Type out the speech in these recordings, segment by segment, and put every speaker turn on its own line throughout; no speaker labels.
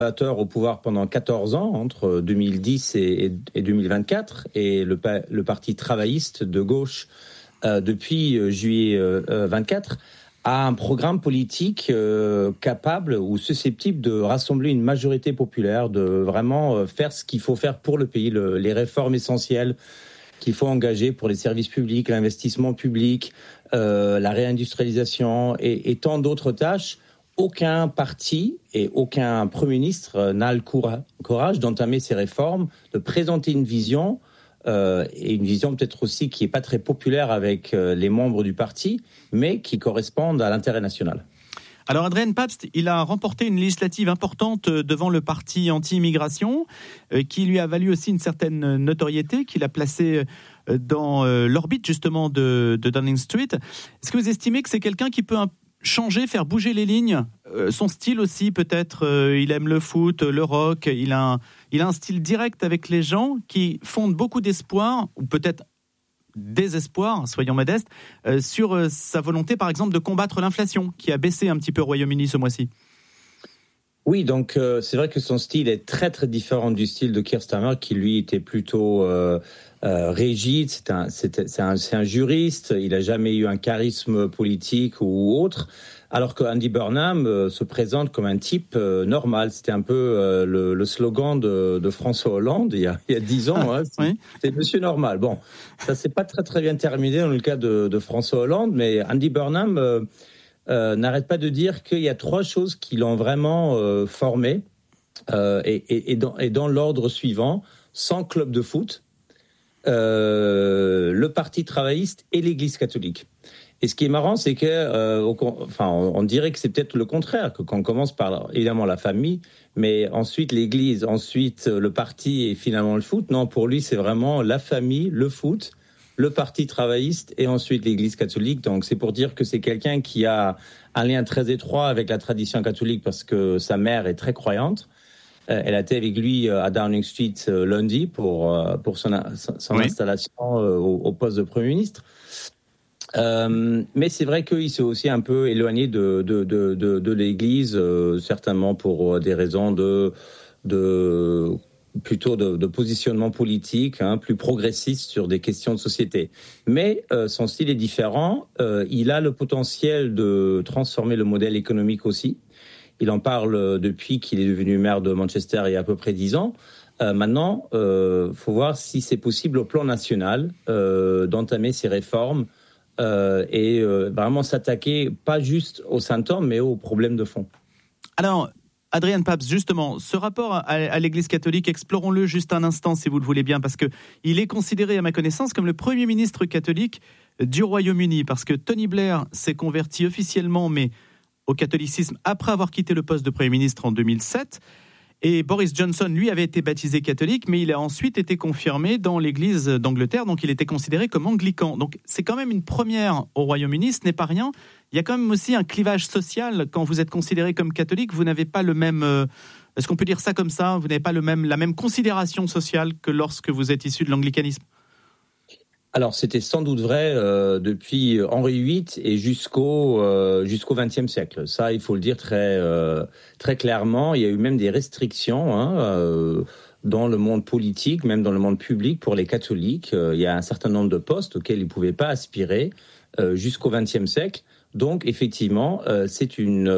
au pouvoir pendant 14 ans, entre 2010 et 2024, et le parti travailliste de gauche, depuis juillet 24, a un programme politique capable ou susceptible de rassembler une majorité populaire, de vraiment faire ce qu'il faut faire pour le pays, les réformes essentielles qu'il faut engager pour les services publics, l'investissement public, la réindustrialisation et tant d'autres tâches. Aucun parti et aucun Premier ministre n'a le courage d'entamer ces réformes, de présenter une vision, et une vision peut-être aussi qui n'est pas très populaire avec les membres du parti, mais qui correspondent à l'intérêt national.
Alors Adrian Pabst, il a remporté une législative importante devant le parti anti-immigration, qui lui a valu aussi une certaine notoriété, qu'il a placé dans l'orbite justement de Downing Street. Est-ce que vous estimez que c'est quelqu'un qui peut changer, faire bouger les lignes, son style aussi peut-être, il aime le foot, le rock, il a un style direct avec les gens qui fondent beaucoup d'espoir, ou peut-être désespoir, soyons modestes, sur sa volonté par exemple de combattre l'inflation qui a baissé un petit peu au Royaume-Uni ce mois-ci.
Oui, donc c'est vrai que son style est très très différent du style de Keir Starmer qui lui était plutôt rigide. C'est un juriste, il n'a jamais eu un charisme politique ou autre, alors que Andy Burnham se présente comme un type normal. C'était un peu le slogan de François Hollande il y a 10 ans. Hein,
oui.
C'est Monsieur Normal. Bon, ça s'est pas très très bien terminé dans le cas de François Hollande, mais Andy Burnham n'arrête pas de dire qu'il y a 3 choses qui l'ont vraiment formé, et dans l'ordre suivant: 100 clubs de foot, le Parti travailliste et l'Église catholique. Et ce qui est marrant, c'est que, on dirait que c'est peut-être le contraire, que quand on commence par évidemment la famille, mais ensuite l'Église, ensuite le parti et finalement le foot. Non, pour lui, c'est vraiment la famille, le foot, le Parti travailliste et ensuite l'Église catholique. Donc c'est pour dire que c'est quelqu'un qui a un lien très étroit avec la tradition catholique parce que sa mère est très croyante. Elle a été avec lui à Downing Street lundi pour son installation au poste de Premier ministre. Mais c'est vrai qu'il s'est aussi un peu éloigné de l'Église, certainement pour des raisons plutôt de positionnement politique, plus progressiste sur des questions de société. Mais son style est différent. Il a le potentiel de transformer le modèle économique aussi. Il en parle depuis qu'il est devenu maire de Manchester il y a à peu près 10 ans. Maintenant, faut voir si c'est possible au plan national d'entamer ces réformes et vraiment s'attaquer pas juste aux symptômes, mais aux problèmes de fond.
Alors, Adrian Pabst, justement, ce rapport à l'Église catholique, explorons-le juste un instant si vous le voulez bien, parce qu'il est considéré à ma connaissance comme le Premier ministre catholique du Royaume-Uni, parce que Tony Blair s'est converti officiellement, mais au catholicisme après avoir quitté le poste de Premier ministre en 2007. Et Boris Johnson, lui, avait été baptisé catholique, mais il a ensuite été confirmé dans l'Église d'Angleterre, donc il était considéré comme anglican. Donc c'est quand même une première au Royaume-Uni, ce n'est pas rien. Il y a quand même aussi un clivage social. Quand vous êtes considéré comme catholique, vous n'avez pas le même... est-ce qu'on peut dire ça comme ça ? Vous n'avez pas la même considération sociale que lorsque vous êtes issu de l'anglicanisme ?
Alors, c'était sans doute vrai depuis Henri VIII et jusqu'au XXe siècle. Ça, il faut le dire très clairement. Il y a eu même des restrictions dans le monde politique, même dans le monde public pour les catholiques. Il y a un certain nombre de postes auxquels ils ne pouvaient pas aspirer jusqu'au XXe siècle. Donc, effectivement, c'est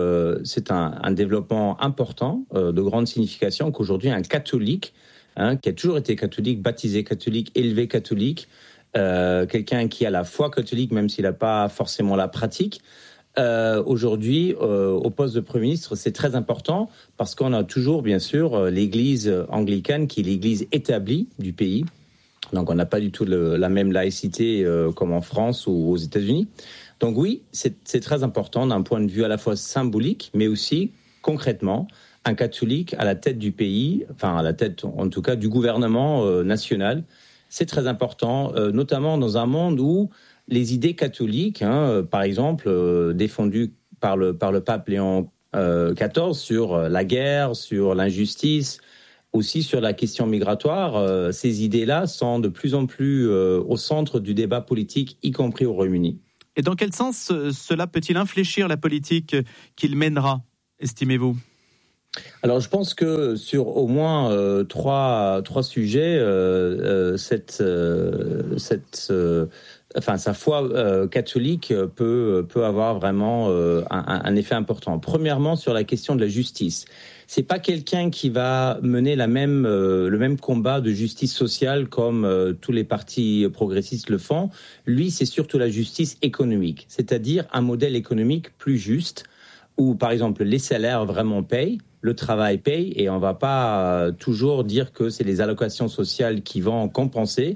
un développement important, de grande signification, qu'aujourd'hui un catholique, qui a toujours été catholique, baptisé catholique, élevé catholique, quelqu'un qui a la foi catholique, même s'il n'a pas forcément la pratique, aujourd'hui, au poste de Premier ministre, c'est très important parce qu'on a toujours, bien sûr, l'Église anglicane qui est l'Église établie du pays. Donc, on n'a pas du tout la même laïcité comme en France ou aux États-Unis. Donc oui, c'est très important d'un point de vue à la fois symbolique, mais aussi concrètement, un catholique à la tête du pays, enfin à la tête en tout cas du gouvernement national. C'est très important, notamment dans un monde où les idées catholiques, par exemple, défendues par le pape Léon XIV sur la guerre, sur l'injustice, aussi sur la question migratoire, ces idées-là sont de plus en plus au centre du débat politique, y compris au Royaume-Uni.
Et dans quel sens cela peut-il infléchir la politique qu'il mènera, estimez-vous ?
Alors, je pense que sur au moins trois sujets, sa foi catholique peut avoir vraiment un effet important. Premièrement, sur la question de la justice. C'est pas quelqu'un qui va mener le même combat de justice sociale comme tous les partis progressistes le font. Lui, c'est surtout la justice économique, c'est-à-dire un modèle économique plus juste où, par exemple, les salaires vraiment payent, le travail paye, et on va pas toujours dire que c'est les allocations sociales qui vont compenser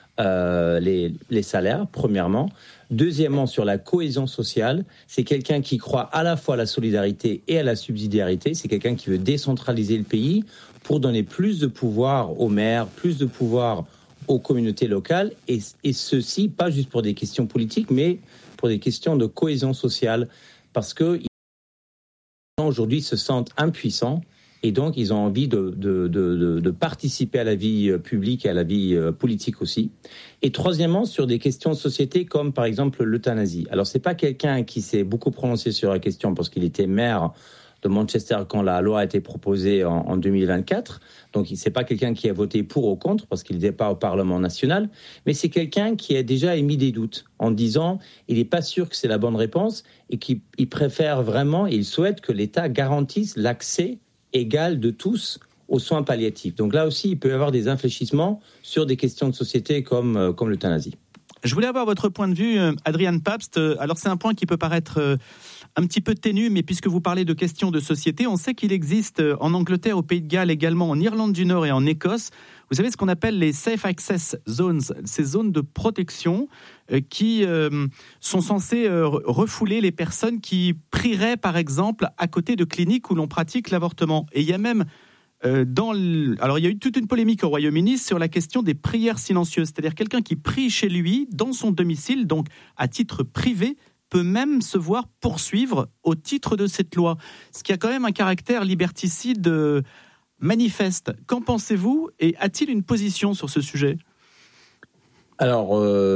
les salaires, premièrement. Deuxièmement, sur la cohésion sociale, c'est quelqu'un qui croit à la fois à la solidarité et à la subsidiarité. C'est quelqu'un qui veut décentraliser le pays pour donner plus de pouvoir aux maires, plus de pouvoir aux communautés locales, et ceci, pas juste pour des questions politiques, mais pour des questions de cohésion sociale, parce que aujourd'hui se sentent impuissants et donc ils ont envie de participer à la vie publique et à la vie politique aussi. Et troisièmement, sur des questions de société comme par exemple l'euthanasie. Alors c'est pas quelqu'un qui s'est beaucoup prononcé sur la question parce qu'il était maire de Manchester quand la loi a été proposée en 2024. Donc c'est pas quelqu'un qui a voté pour ou contre parce qu'il n'était pas au Parlement national, mais c'est quelqu'un qui a déjà émis des doutes en disant il n'est pas sûr que c'est la bonne réponse et qu'il préfère vraiment, il souhaite que l'État garantisse l'accès égal de tous aux soins palliatifs. Donc là aussi, il peut y avoir des infléchissements sur des questions de société comme l'euthanasie.
Je voulais avoir votre point de vue, Adrian Pabst. Alors c'est un point qui peut paraître un petit peu ténu, mais puisque vous parlez de questions de société, on sait qu'il existe en Angleterre, au Pays de Galles, également en Irlande du Nord et en Écosse, vous savez ce qu'on appelle les Safe Access Zones, ces zones de protection qui sont censées refouler les personnes qui prieraient, par exemple, à côté de cliniques où l'on pratique l'avortement. Et il y a même alors il y a eu toute une polémique au Royaume-Uni sur la question des prières silencieuses, c'est-à-dire quelqu'un qui prie chez lui, dans son domicile, donc à titre privé, peut même se voir poursuivre au titre de cette loi, ce qui a quand même un caractère liberticide manifeste. Qu'en pensez-vous et a-t-il une position sur ce sujet ?
Alors,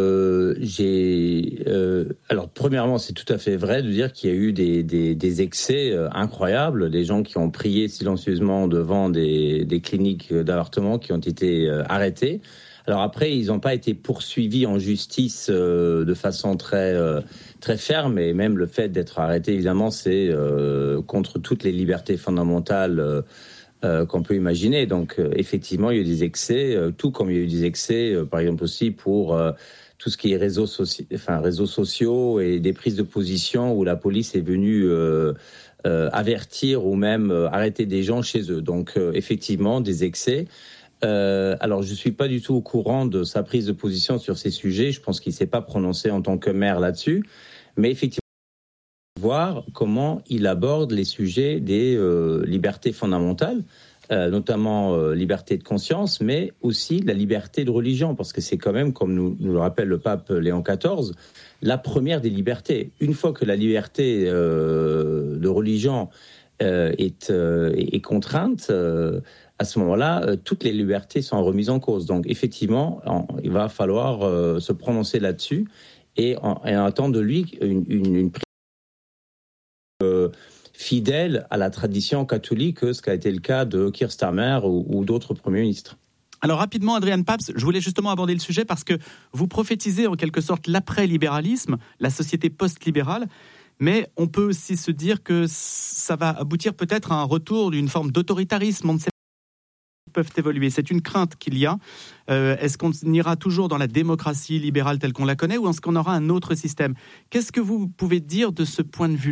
premièrement, c'est tout à fait vrai de dire qu'il y a eu des excès incroyables, des gens qui ont prié silencieusement devant des cliniques d'avortement qui ont été arrêtés. Alors après, ils n'ont pas été poursuivis en justice de façon très ferme, et même le fait d'être arrêtés, évidemment, c'est contre toutes les libertés fondamentales qu'on peut imaginer. Donc, effectivement, il y a eu des excès, tout comme il y a eu des excès, par exemple aussi pour tout ce qui est réseaux sociaux et des prises de position où la police est venue avertir ou même arrêter des gens chez eux. Donc, effectivement, des excès. Alors, je suis pas du tout au courant de sa prise de position sur ces sujets. Je pense qu'il s'est pas prononcé en tant que maire là-dessus, mais effectivement, voir comment il aborde les sujets des libertés fondamentales, notamment liberté de conscience, mais aussi la liberté de religion, parce que c'est quand même, comme nous le rappelle le pape Léon XIV, la première des libertés. Une fois que la liberté de religion est contrainte, à ce moment-là, toutes les libertés sont remises en cause. Donc, effectivement, il va falloir se prononcer là-dessus et attendre de lui une fidèle à la tradition catholique, ce qu'a été le cas de Keir Starmer ou d'autres premiers ministres.
Alors rapidement, Adrian Pabst, je voulais justement aborder le sujet parce que vous prophétisez en quelque sorte l'après-libéralisme, la société post-libérale, mais on peut aussi se dire que ça va aboutir peut-être à un retour d'une forme d'autoritarisme. On ne sait pas, peuvent évoluer. C'est une crainte qu'il y a. Est-ce qu'on ira toujours dans la démocratie libérale telle qu'on la connaît ou est-ce qu'on aura un autre système ? Qu'est-ce que vous pouvez dire de ce point de vue-là ?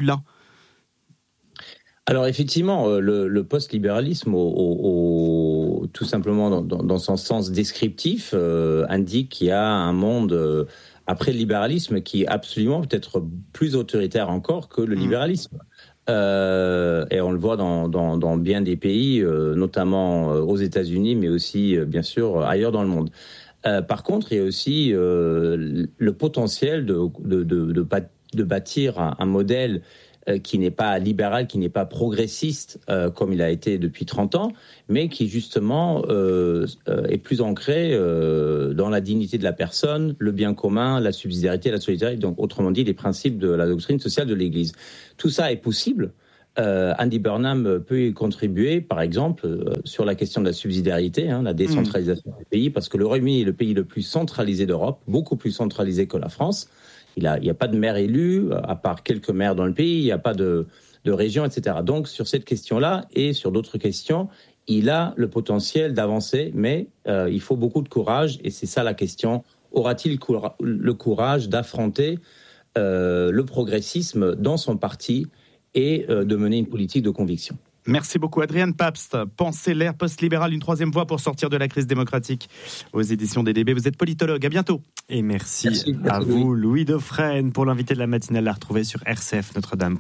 Alors effectivement, le post-libéralisme, tout simplement dans son sens descriptif, indique qu'il y a un monde après le libéralisme qui est absolument peut-être plus autoritaire encore que le libéralisme. Et on le voit dans bien des pays, notamment aux États-Unis, mais aussi bien sûr ailleurs dans le monde. Par contre, il y a aussi le potentiel de bâtir un modèle qui n'est pas libéral, qui n'est pas progressiste comme il a été depuis 30 ans, mais qui justement est plus ancré dans la dignité de la personne, le bien commun, la subsidiarité, la solidarité, donc autrement dit les principes de la doctrine sociale de l'Église. Tout ça est possible, Andy Burnham peut y contribuer, par exemple, sur la question de la subsidiarité, la décentralisation du pays, parce que le Royaume-Uni est le pays le plus centralisé d'Europe, beaucoup plus centralisé que la France. Il n'y a pas de maire élu, à part quelques maires dans le pays, il n'y a pas de région, etc. Donc, sur cette question-là et sur d'autres questions, il a le potentiel d'avancer, mais il faut beaucoup de courage, et c'est ça la question. Aura-t-il le courage d'affronter le progressisme dans son parti et de mener une politique de conviction?
Merci beaucoup Adrian Pabst. Pensez l'ère post-libérale, une troisième voie pour sortir de la crise démocratique, aux éditions des DB. Vous êtes politologue, à bientôt.
Et merci à vous Louis Dauphren pour l'invité de la matinale, à retrouver sur RCF Notre-Dame.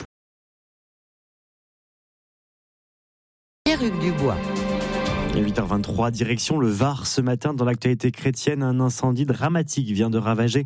Pierre-Hugues Dubois.
8h23, direction le Var. Ce matin, dans l'actualité chrétienne, un incendie dramatique vient de ravager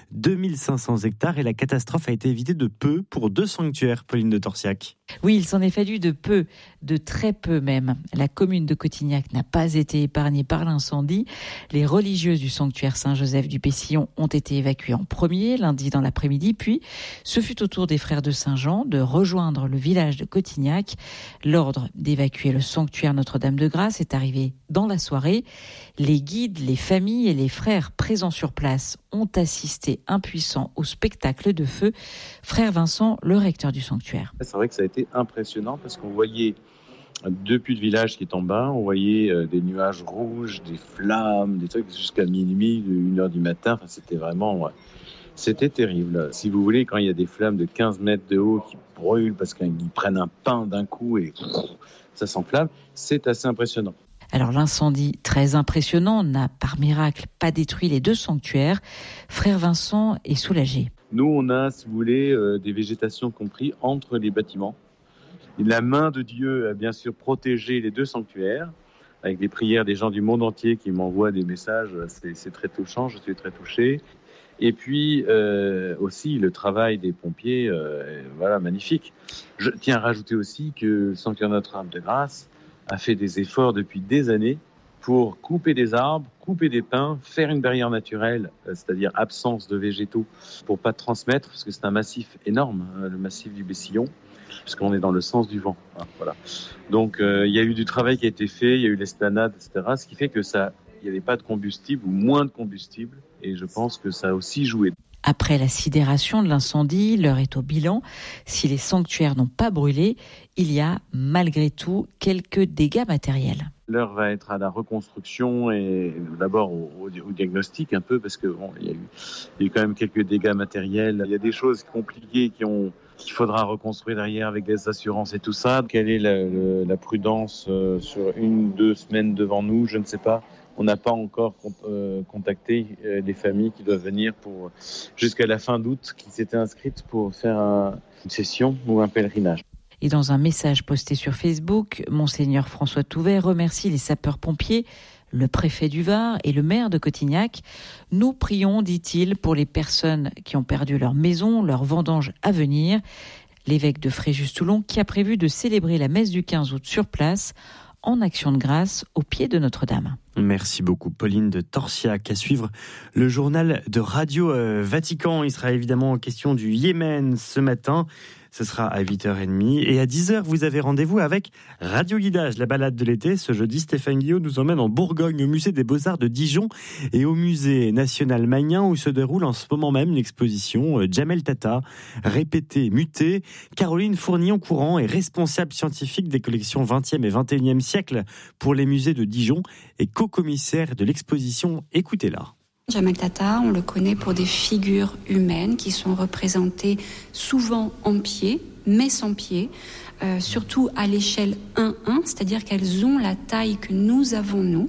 2500 hectares et la catastrophe a été évitée de peu pour 2 sanctuaires, Pauline de Torsiac.
Oui, il s'en est fallu de peu, de très peu même. La commune de Cotignac n'a pas été épargnée par l'incendie. Les religieuses du sanctuaire Saint-Joseph du Pessillon ont été évacuées en premier, lundi dans l'après-midi, puis ce fut au tour des frères de Saint-Jean de rejoindre le village de Cotignac. L'ordre d'évacuer le sanctuaire Notre-Dame-de-Grâce est arrivé dans la soirée. Les guides, les familles et les frères présents sur place ont assisté impuissants au spectacle de feu. Frère Vincent, le recteur du sanctuaire.
C'est vrai que ça a été impressionnant parce qu'on voyait depuis le village qui est en bas, on voyait des nuages rouges, des flammes, des trucs jusqu'à minuit, 1h du matin. Enfin, c'était vraiment... C'était terrible. Si vous voulez, quand il y a des flammes de 15 mètres de haut qui brûlent parce qu'ils prennent un pain d'un coup et ça s'enflamme, c'est assez impressionnant.
Alors l'incendie, très impressionnant, n'a par miracle pas détruit les 2 sanctuaires. Frère Vincent est soulagé.
Nous, on a, si vous voulez, des végétations comprises entre les bâtiments. Et la main de Dieu a bien sûr protégé les 2 sanctuaires, avec des prières des gens du monde entier qui m'envoient des messages. C'est très touchant, je suis très touché. Et puis aussi le travail des pompiers, magnifique. Je tiens à rajouter aussi que le sanctuaire Notre-Dame-de-Grâce a fait des efforts depuis des années pour couper des arbres, couper des pins, faire une barrière naturelle, c'est-à-dire absence de végétaux, pour pas transmettre, parce que c'est un massif énorme, le massif du Bessillon, puisqu'on est dans le sens du vent. Voilà. Donc il y a eu du travail qui a été fait, il y a eu l'esplanade, etc., ce qui fait que il n'y avait pas de combustible ou moins de combustible, et je pense que ça a aussi joué.
Après la sidération de l'incendie, l'heure est au bilan. Si les sanctuaires n'ont pas brûlé, il y a malgré tout quelques dégâts matériels.
L'heure va être à la reconstruction et d'abord au diagnostic un peu, parce que il y a eu quand même quelques dégâts matériels. Il y a des choses compliquées qu'il faudra reconstruire derrière avec des assurances et tout ça. Quelle est la prudence sur 1-2 semaines devant nous? Je ne sais pas. On n'a pas encore contacté les familles qui doivent venir jusqu'à la fin d'août, qui s'étaient inscrites pour faire une session ou un pèlerinage.
Et dans un message posté sur Facebook, Monseigneur François Touvet remercie les sapeurs-pompiers, le préfet du Var et le maire de Cotignac. Nous prions, dit-il, pour les personnes qui ont perdu leur maison, leur vendange à venir. L'évêque de Fréjus-Toulon qui a prévu de célébrer la messe du 15 août sur place, en action de grâce au pied de Notre-Dame.
Merci beaucoup Pauline de Torsiac. À suivre le journal de Radio Vatican. Il sera évidemment question du Yémen ce matin. Ce sera à 8h30. Et à 10h, vous avez rendez-vous avec Radio Guidage, la balade de l'été. Ce jeudi, Stéphane Guillot nous emmène en Bourgogne, au musée des Beaux-Arts de Dijon et au musée national Magnin, où se déroule en ce moment même l'exposition Jamel Tata, répété, muté. Caroline Fournion-Courant est responsable scientifique des collections 20e et 21e siècle pour les musées de Dijon et co-commissaire de l'exposition. Écoutez-la.
Jamel Tata, on le connaît pour des figures humaines qui sont représentées souvent en pied, mais sans pied, surtout à l'échelle 1-1, c'est-à-dire qu'elles ont la taille que nous avons, nous.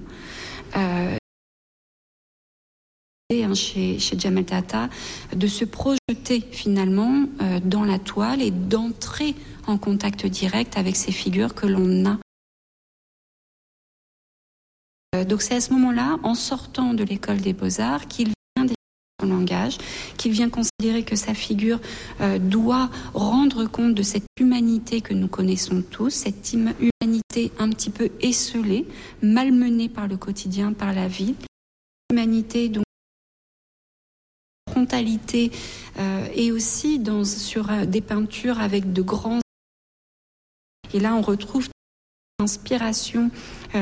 Chez Jamel Tata, de se projeter finalement dans la toile et d'entrer en contact direct avec ces figures que l'on a. Donc c'est à ce moment-là, en sortant de l'école des Beaux-Arts, qu'il vient définir son langage, qu'il vient considérer que sa figure doit rendre compte de cette humanité que nous connaissons tous, cette humanité un petit peu esseulée, malmenée par le quotidien, par la vie, humanité donc frontalité et aussi sur des peintures avec de grands Et là, on retrouve l'inspiration